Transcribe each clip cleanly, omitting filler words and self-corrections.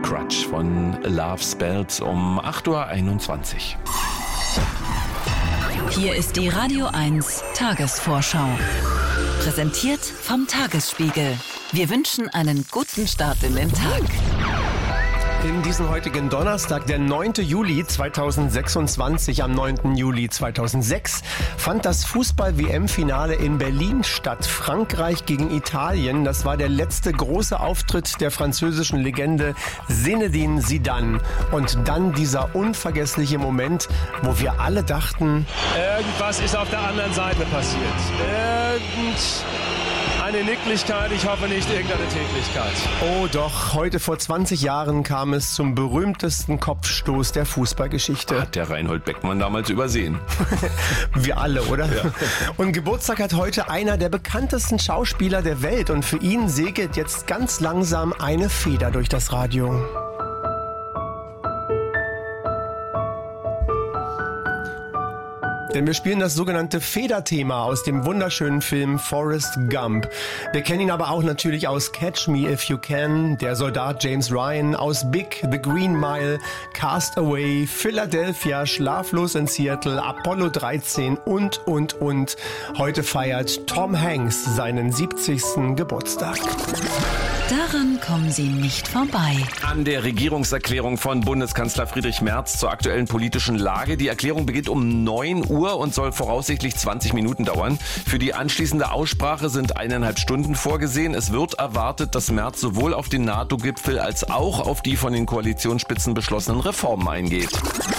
Crutch von Love Spells um 8.21 Uhr. Hier ist die Radio 1 Tagesvorschau. Präsentiert vom Tagesspiegel. Wir wünschen einen guten Start in den Tag. In diesem heutigen Donnerstag, der 9. Juli 2026, am 9. Juli 2006, fand das Fußball-WM-Finale in Berlin statt. Frankreich gegen Italien. Das war der letzte große Auftritt der französischen Legende Zinedine Zidane. Und dann dieser unvergessliche Moment, wo wir alle dachten, irgendwas ist auf der anderen Seite passiert. Eine Nicklichkeit, ich hoffe nicht irgendeine Tätlichkeit. Oh doch, heute vor 20 Jahren kam es zum berühmtesten Kopfstoß der Fußballgeschichte. Hat der Reinhold Beckmann damals übersehen. Wir alle, oder? Ja. Und Geburtstag hat heute einer der bekanntesten Schauspieler der Welt. Und für ihn segelt jetzt ganz langsam eine Feder durch das Radio. Denn wir spielen das sogenannte Federthema aus dem wunderschönen Film Forrest Gump. Wir kennen ihn aber auch natürlich aus Catch Me If You Can, der Soldat James Ryan, aus Big, The Green Mile, Cast Away, Philadelphia, Schlaflos in Seattle, Apollo 13 und. Heute feiert Tom Hanks seinen 70. Geburtstag. Daran kommen Sie nicht vorbei. An der Regierungserklärung von Bundeskanzler Friedrich Merz zur aktuellen politischen Lage. Die Erklärung beginnt um 9 Uhr und soll voraussichtlich 20 Minuten dauern. Für die anschließende Aussprache sind 1,5 Stunden vorgesehen. Es wird erwartet, dass Merz sowohl auf den NATO-Gipfel als auch auf die von den Koalitionsspitzen beschlossenen Reformen eingeht.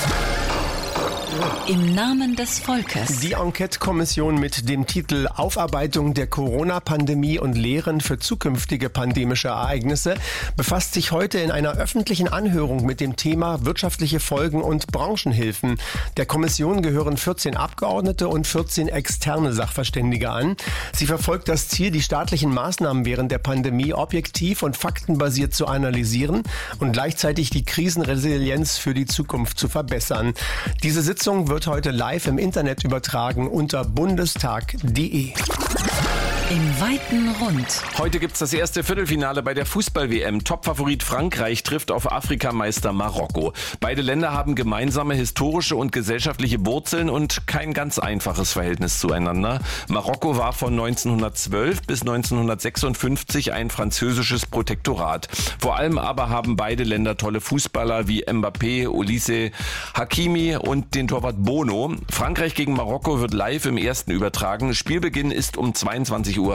Im Namen des Volkes. Die Enquete-Kommission mit dem Titel Aufarbeitung der Corona-Pandemie und Lehren für zukünftige pandemische Ereignisse befasst sich heute in einer öffentlichen Anhörung mit dem Thema wirtschaftliche Folgen und Branchenhilfen. Der Kommission gehören 14 Abgeordnete und 14 externe Sachverständige an. Sie verfolgt das Ziel, die staatlichen Maßnahmen während der Pandemie objektiv und faktenbasiert zu analysieren und gleichzeitig die Krisenresilienz für die Zukunft zu verbessern. Diese Sitzung wird heute live im Internet übertragen unter bundestag.de. Im weiten Rund. Heute gibt's das erste Viertelfinale bei der Fußball-WM. Topfavorit Frankreich trifft auf Afrikameister Marokko. Beide Länder haben gemeinsame historische und gesellschaftliche Wurzeln und kein ganz einfaches Verhältnis zueinander. Marokko war von 1912 bis 1956 ein französisches Protektorat. Vor allem aber haben beide Länder tolle Fußballer wie Mbappé, Olise, Hakimi und den Torwart Bono. Frankreich gegen Marokko wird live im ersten übertragen. Spielbeginn ist um 22 Uhr.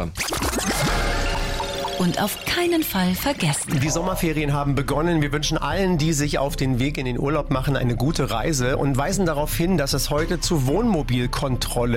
Und auf keinen Fall vergessen. Die Sommerferien haben begonnen. Wir wünschen allen, die sich auf den Weg in den Urlaub machen, eine gute Reise und weisen darauf hin, dass es heute zu Wohnmobilkontrollen